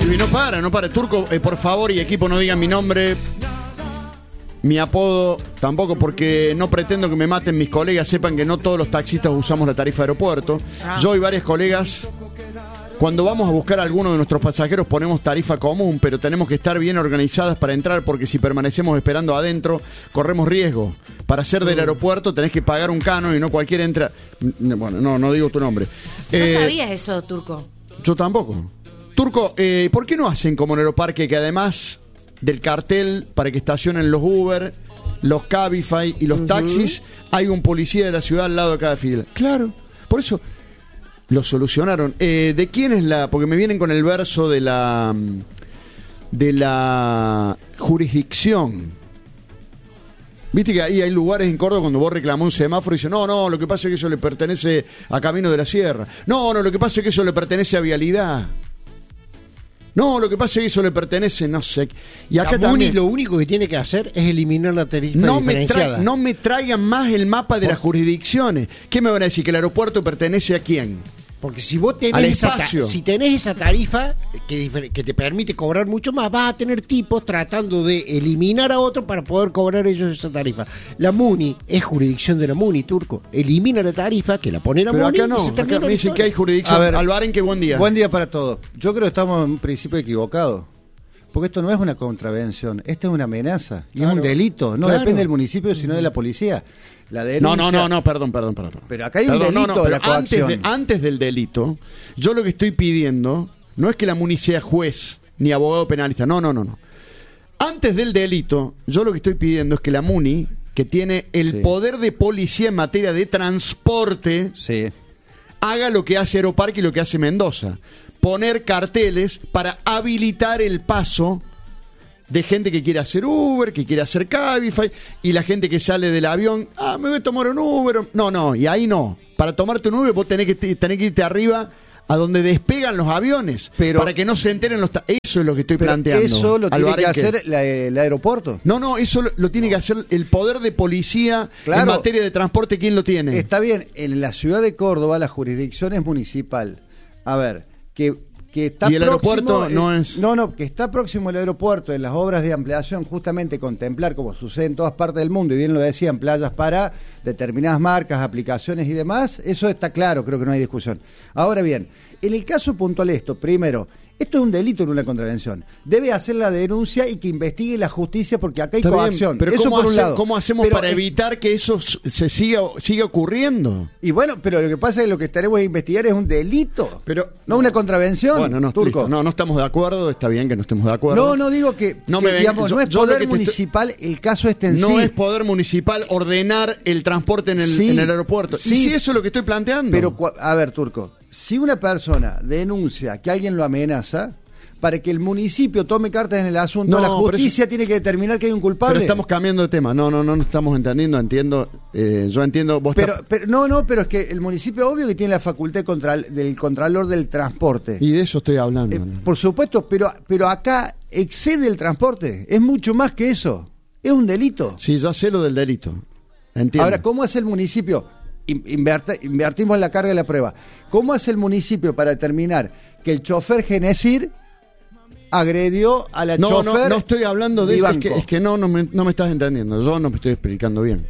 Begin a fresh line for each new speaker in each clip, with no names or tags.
Y no para. Turco, por favor, y equipo, no digan mi nombre, mi apodo, tampoco, porque no pretendo que me maten mis colegas. Sepan que no todos los taxistas usamos la tarifa de aeropuerto. Yo y varios colegas, cuando vamos a buscar a alguno de nuestros pasajeros, ponemos tarifa común, pero tenemos que estar bien organizadas para entrar, porque si permanecemos esperando adentro, corremos riesgo. Para ser del aeropuerto tenés que pagar un canon y no cualquiera entra. Bueno, no digo tu nombre.
¿No sabías eso, Turco?
Yo tampoco. Turco, ¿por qué no hacen como en Aeroparque, que además del cartel para que estacionen los Uber, los Cabify y los taxis, hay un policía de la ciudad al lado de cada fila? Claro, por eso lo solucionaron. ¿De quién es la...? Porque me vienen con el verso de la jurisdicción. Viste que ahí hay lugares en Córdoba cuando vos reclamás un semáforo y dicen, no, lo que pasa es que eso le pertenece a Camino de la Sierra. No, lo que pasa es que eso le pertenece a Vialidad. No, lo que pasa es que eso le pertenece, no sé. Y acá también,
lo único que tiene que hacer es eliminar la tarifa diferenciada.
No me traigan más el mapa de las jurisdicciones. ¿Qué me van a decir? ¿Que el aeropuerto pertenece a quién?
Porque si vos tenés esa tarifa que te permite cobrar mucho más, vas a tener tipos tratando de eliminar a otro para poder cobrar ellos esa tarifa. La MUNI es jurisdicción de la MUNI, Turco. Elimina la tarifa, que la pone la
pero
MUNI.
Pero acá no, acá me dicen que hay jurisdicción. Alvarenque, buen día.
Buen día para todos. Yo creo que estamos en un principio equivocados. Porque esto no es una contravención, esta es una amenaza. Y es un delito. No depende del municipio, sino de la policía. La denuncia...
No, perdón.
Pero acá hay un delito de la coacción.
Antes del delito, yo lo que estoy pidiendo no es que la MUNI sea juez ni abogado penalista. No. Antes del delito, yo lo que estoy pidiendo es que la MUNI, que tiene el poder de policía en materia de transporte, haga lo que hace Aeroparque y lo que hace Mendoza. Poner carteles para habilitar el paso de gente que quiere hacer Uber, que quiere hacer Cabify, y la gente que sale del avión, me voy a tomar un Uber. No, y ahí no. Para tomarte un Uber vos tenés que irte arriba a donde despegan los aviones, para que no se enteren los... Eso es lo que estoy planteando.
Eso lo tiene que hacer el aeropuerto.
No, eso lo tiene que hacer el poder de policía en materia de transporte. ¿Quién lo tiene?
Está bien, en la ciudad de Córdoba la jurisdicción es municipal. A ver, que está
y el aeropuerto no es...
No, que está próximo al aeropuerto en las obras de ampliación, justamente contemplar, como sucede en todas partes del mundo, y bien lo decían, playas para determinadas marcas, aplicaciones y demás, eso está claro, creo que no hay discusión. Ahora bien, en el caso puntual primero, esto es un delito en una contravención. Debe hacer la denuncia y que investigue la justicia, porque acá hay coacción.
Pero eso ¿cómo hacemos para evitar que eso se siga ocurriendo?
Y bueno, pero lo que pasa es que lo que tenemos que investigar es un delito, no una contravención.
Bueno, Turco. No estamos de acuerdo, está bien que no estemos de acuerdo.
No digo que, no es poder municipal el caso en sí.
No es poder municipal ordenar el transporte en el aeropuerto. Sí, y sí, eso es lo que estoy planteando.
Pero, a ver, Turco, si una persona denuncia que alguien lo amenaza, para que el municipio tome cartas en el asunto, la justicia tiene que determinar que hay un culpable.
Pero estamos cambiando de tema. No estamos entendiendo. Yo entiendo.
Pero es que el municipio obvio que tiene la facultad del contralor del transporte.
Y de eso estoy hablando.
Por supuesto, pero acá excede el transporte. Es mucho más que eso. Es un delito.
Sí, ya sé lo del delito. Entiendo.
Ahora, ¿cómo hace el municipio? Invertimos en la carga de la prueba. ¿Cómo hace el municipio para determinar que el chofer Genesir agredió a la chofer?
No estoy hablando de eso, es que no me estás entendiendo. Yo no me estoy explicando bien.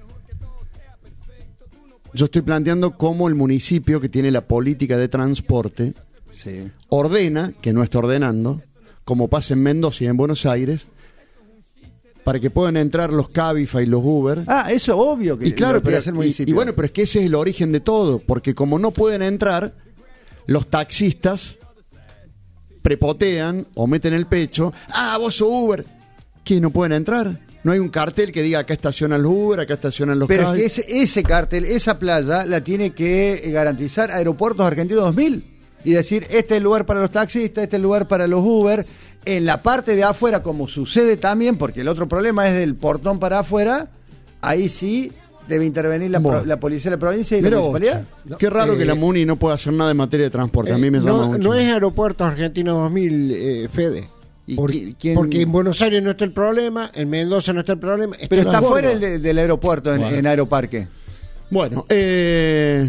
Yo estoy planteando cómo el municipio, que tiene la política de transporte, ordena, que no está ordenando, como pasa en Mendoza y en Buenos Aires, para que puedan entrar los Cabify y los Uber.
Eso obvio que
lo puede hacer el municipio. Y bueno, pero es que ese es el origen de todo, porque como no pueden entrar, los taxistas prepotean o meten el pecho. Vos sos Uber. ¿Qué, no pueden entrar? No hay un cartel que diga acá estacionan los Uber, acá estacionan los
Cabify. Pero es que ese cartel, esa playa, la tiene que garantizar Aeropuertos Argentinos 2000. Y decir, este es el lugar para los taxistas, este es el lugar para los Uber. En la parte de afuera, como sucede también, porque el otro problema es del portón para afuera, ahí sí debe intervenir la policía de la provincia y la municipalidad.
Qué raro que la MUNI no pueda hacer nada en materia de transporte. A mí me llama mucho.
No es Aeropuertos Argentinos 2000, Fede. Porque en Buenos Aires no está el problema, en Mendoza no está el problema.
Pero está fuera del aeropuerto, en Aeroparque.
Bueno,